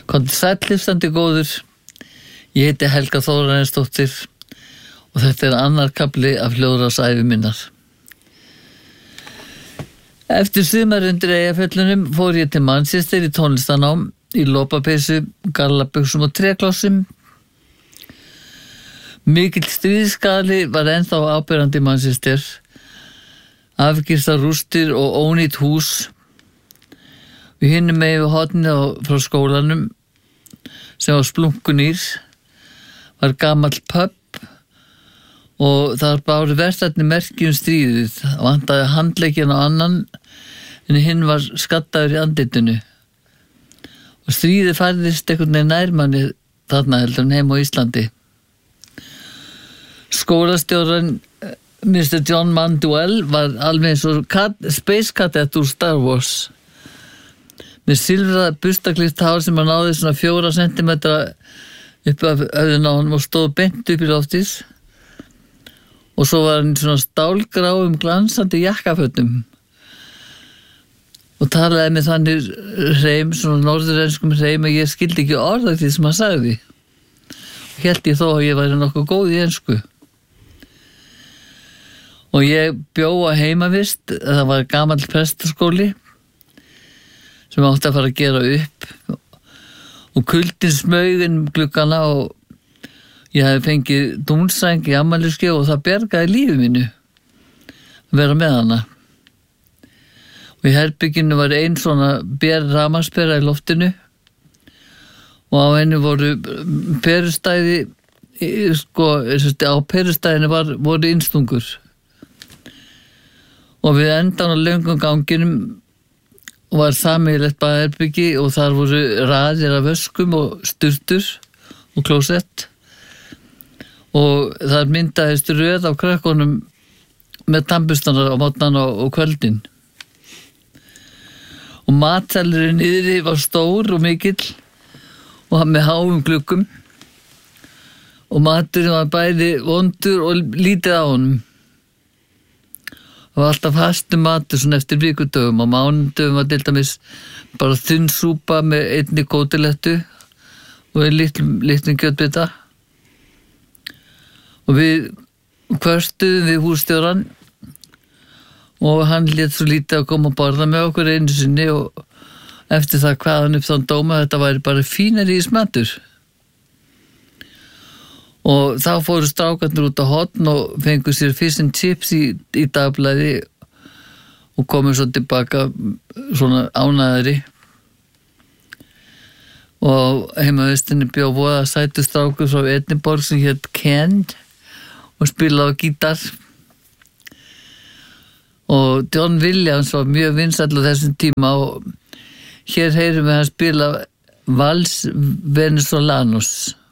Komdu sæll, hlustandi góður. Ég heiti Helga Þórarinsdóttir og þetta annar kafli af hljóðrásævi minnar. Eftir sumar undir Eyjafjöllunum fór ég til Manchester í tónlistanám í lopapeysu, gallabuxum og tréklossum. Mikill stríðskali var ennþá áberandi í Manchester. Afgistar rústir og ónýtt hús. Við hinum megin við hornið frá skólanum sem var splunkunýr var gamall pub og þar báru verðarnir merki stríðið. Vantaði handlegginn á annan en hinn var skattaður í andlitinu. Og stríðið færðist einhvern veginn nær manni þarna heldur en heim á Íslandi. Skólastjóran Mr. John Mandwell var alveg eins og Space Cadet úr Star Wars. Með silfrað bustaklippt hár sem hann náði svona 4 sentimetra upp af höfðinu á honum og stóð beint upp í loftið. Og svo var hann svona stálgráum glansandi jakkafötum. Og talaði með þannig hreim, svona norðurenskum hreim að ég skildi ekki orð af því sem hann sagði. Og hélt ég þó að ég væri nokkuð góð í ensku. Og ég bjó á heimavist, það var gamall prestaskóli sem átti að fara að gera upp og kuldin smaug inn gluggana og ég hefði fengið dúnsæng í afmælisgjöf og það bjargaði lífi mínu að vera með hana. Og í herbygginu var ein svona rafmagnspera í loftinu og á henni voru perustæði, á perustæðinu voru innstungur. Og við endan á löngum ganginum var sameiginlegt baðherbyggi og þar voru raðir af öskum og sturtur og klósett og þar myndaðist röð af krökkunum með tannburstarnar á morgnana og kvöldin. Og matsalurinn niðri var stór og mikill og með háum gluggum og maturinn var bæði vondur og lítið á honum. Það var alltaf fastur matur svona eftir vikudögum og mánudögum var til dæmis bara þunn súpa með einni kótilettu og litlum kjötbita. Og við kvörstuðum við hússtjóran og hann lét svo lítið að koma að borða með okkur einu sinni og eftir það hvað hann upp þann dóma þetta væri bara fínari í smatur. Og þá fóru strákarnir út á horn og fengu sér fish and chips í dagblæði og komu svo tilbaka svona ánæðari. Og heimavistinni bjó voða sætu strákur frá Edinborg sem hét Ken og spilaði á gítar. Og John Williams var mjög vinsæll á þessum tíma og hér heyrum við hann spila Vals Venezolanos.